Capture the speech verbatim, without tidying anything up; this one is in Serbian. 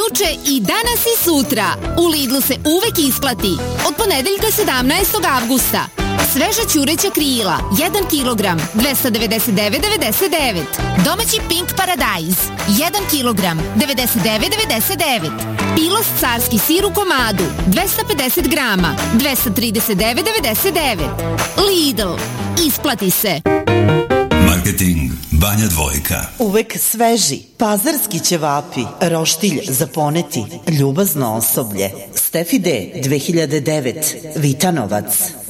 juče i danas i sutra. U Lidlu se uvek isplati. Od ponedeljka sedamnaestog avgusta. Sveža ćureća krila, jedan kilogram, dvesta devedeset devet devedeset devet. Domaći Pink Paradajz, jedan kilogram, devedeset devet devedeset devet. Pilos carski sir u komadu, dvesta pedeset grama, dvesta trideset devet devedeset devet. Lidl, isplati se. Marketing Banja Dvojka. Uvek sveži, pazarski ćevapi, roštilj za poneti, ljubazno osoblje. Stefi D. dve hiljade devet, Vitanovac.